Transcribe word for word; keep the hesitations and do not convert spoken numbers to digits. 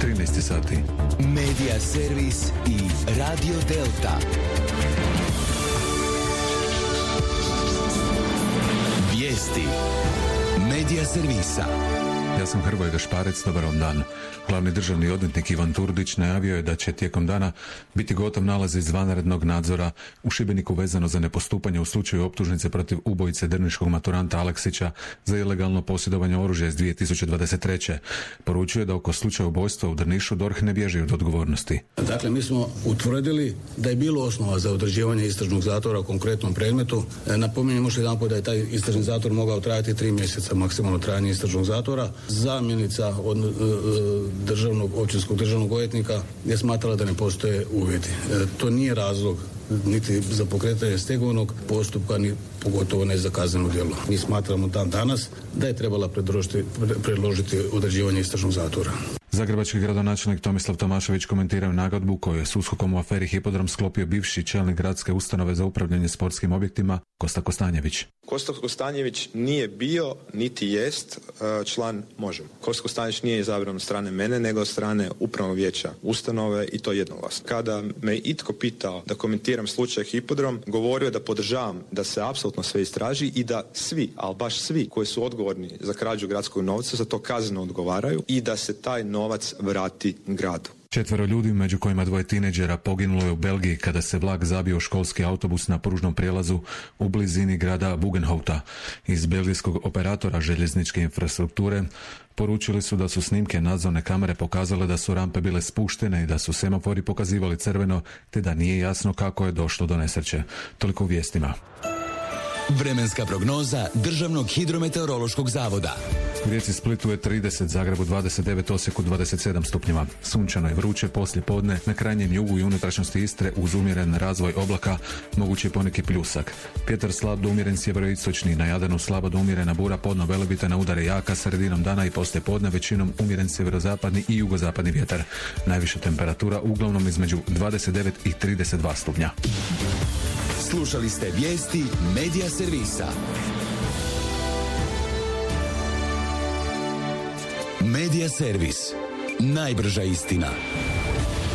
trinaest sati. Medija servis i Radio Delta. Vijesti Medija servisa. Ja sam Hrvoje Gašparec, dobar vam dan. Glavni državni odvjetnik Ivan Turudić najavio je da će tijekom dana biti gotov nalaz iz vanrednog nadzora u Šibeniku vezano za nepostupanje u slučaju optužnice protiv ubojice drniškog maturanta Aleksića za ilegalno posjedovanje oružja iz dvije tisuće dvadeset treće. Poručuje da oko slučaja ubojstva u Drnišu D O R H ne bježi od odgovornosti. Dakle, mi smo utvrdili da je bilo osnova za određivanje istražnog zatvora u konkretnom predmetu. Napominjem još jedan put da je taj istražni zatvor mogao trajati tri mjeseca, maksimalno trajanje istražnog zatvora. Zamjenica od e, državnog, općinskog državnog odvjetnika je smatrala da ne postoje uvjeti. E, to nije razlog niti za pokretanje stegovnog postupka, ni pogotovo ne za kazneno djelo. Mi smatramo dan danas da je trebala predložiti, predložiti određivanje istražnog zatvora. Zagrebački gradonačelnik Tomislav Tomašević komentirao nagodbu koju je s USKOK-om u aferi Hipodrom sklopio bivši čelnik gradske ustanove za upravljanje sportskim objektima Kosta Kostanjević. Kosta Kostanjević nije bio, niti jest član Možemo. Kosta Kostanjević nije izabran od strane mene, nego od strane upravnog vijeća ustanove i to jednoglasno. Kada me itko pitao da komentiram slučaj Hipodrom, govorio da podržavam da se apsolutno sve istraži i da svi, ali baš svi koji su odgovorni za krađu gradskog novca za to kazneno odgovaraju i da se taj novac vrati gradu. Četvero ljudi, među kojima dvoje tineđera, poginulo je u Belgiji kada se vlak zabio u školski autobus na pružnom prijelazu u blizini grada Bugenhouta. Iz belgijskog operatora željezničke infrastrukture poručili su da su snimke nadzorne kamere pokazale da su rampe bile spuštene i da su semafori pokazivali crveno, te da nije jasno kako je došlo do nesreće. Toliko u vijestima. Vremenska prognoza Državnog hidrometeorološkog zavoda. U Rijeci, Splitu je trideset, Zagrebu dvadeset devet, Osijeku dvadeset sedam stupnjeva. Sunčano i vruće poslije podne, na krajnjem jugu i unutrašnjosti Istre uz umjeren razvoj oblaka mogući je poneki pljusak. Vjetar slab do umjeren sjeveroistočni, na Jadranu slaba do umjerena bura, podno Velebita udare jaka, sredinom dana i poslije podne većinom umjeren sjeverozapadni i jugozapadni vjetar. Najviša temperatura uglavnom između dvadeset devet i trideset dva stupnja. Slušali ste vijesti Medija servisa. Medija servis. Najbrža istina.